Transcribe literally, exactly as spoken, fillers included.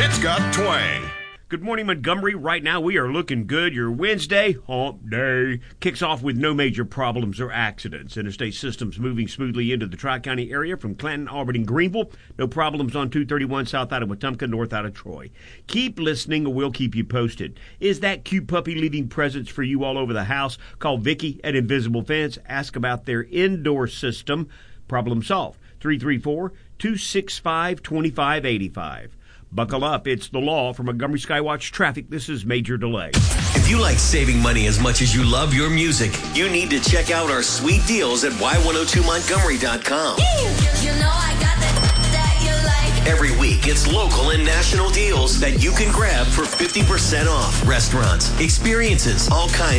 It's got twang. Good morning, Montgomery. Right now, we are looking good. Your Wednesday, hump day, kicks off with no major problems or accidents. Interstate systems moving smoothly into the Tri-County area from Clanton, Auburn, and Greenville. No problems on two thirty-one south out of Wetumpka, north out of Troy. Keep listening or we'll keep you posted. Is that cute puppy leaving presents for you all over the house? Call Vicky at Invisible Fence. Ask about their indoor system. Problem solved. three three four, two six five, two five eight five. Buckle up. It's the law. From Montgomery Skywatch Traffic, this is Major Delay. If you like saving money as much as you love your music, you need to check out our sweet deals at Y one oh two Montgomery dot com. You know I got that, that you like. Every week, it's local and national deals that you can grab for fifty percent off. Restaurants, experiences, all kinds